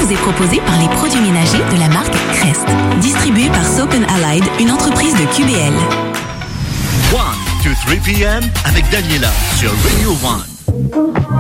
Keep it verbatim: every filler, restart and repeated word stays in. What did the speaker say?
vous est proposé par les produits ménagers de la marque Crest. Distribué par Soap and Allied, une entreprise de Q B L. one to three p.m. avec Daniela sur Radio One.